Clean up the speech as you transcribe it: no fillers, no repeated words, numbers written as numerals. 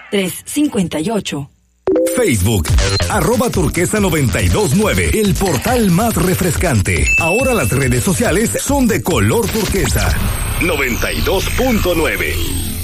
358. Facebook, @turquesa929, el portal más refrescante. Ahora las redes sociales son de color turquesa. 92.9.